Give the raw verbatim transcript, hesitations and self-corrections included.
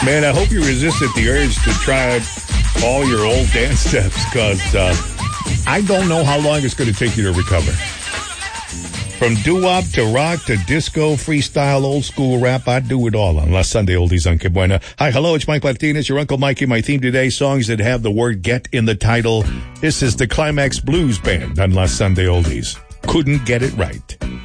Man, I hope you resisted the urge to try all your old dance steps, because uh, I don't know how long it's going to take you to recover. From doo-wop to rock to disco, freestyle, old school rap, I do it all on La Sunday Oldies on Que Buena. Hi, hello, it's Mike Martinez, your Uncle Mikey. My theme today, songs that have the word get in the title. This is the Climax Blues Band on La Sunday Oldies. Couldn't get it right.